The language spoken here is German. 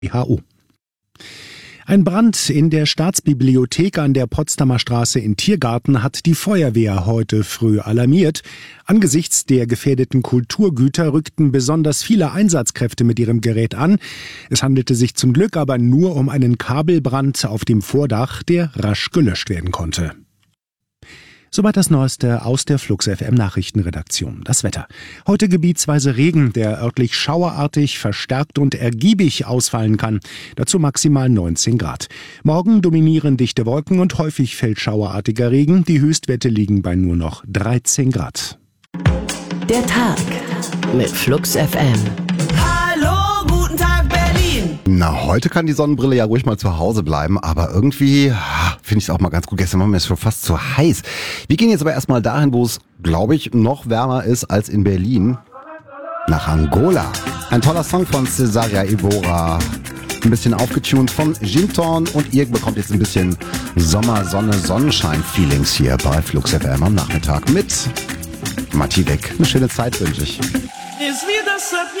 WHO. Ein Brand in der Staatsbibliothek an der Potsdamer Straße in Tiergarten hat die Feuerwehr heute früh alarmiert. Angesichts der gefährdeten Kulturgüter rückten besonders viele Einsatzkräfte mit ihrem Gerät an. Es handelte sich zum Glück aber nur um einen Kabelbrand auf dem Vordach, der rasch gelöscht werden konnte. Soweit das Neueste aus der Flux FM Nachrichtenredaktion. Das Wetter. Heute gebietsweise Regen, der örtlich schauerartig, verstärkt und ergiebig ausfallen kann. Dazu maximal 19 Grad. Morgen dominieren dichte Wolken und häufig fällt schauerartiger Regen. Die Höchstwerte liegen bei nur noch 13 Grad. Der Tag mit Flux FM. Hallo, guten Tag Berlin. Na, heute kann die Sonnenbrille ja ruhig mal zu Hause bleiben, aber irgendwie finde ich es auch mal ganz gut. Gestern war mir schon fast zu heiß. Wir gehen jetzt aber erstmal dahin, wo es, glaube ich, noch wärmer ist als in Berlin. Nach Angola. Ein toller Song von Cesaria Evora. Ein bisschen aufgetunt von Ginton und ihr bekommt jetzt ein bisschen Sommer, Sonne, Sonnenschein-Feelings hier bei Flux FM am Nachmittag mit Matti Weg. Eine schöne Zeit wünsche ich.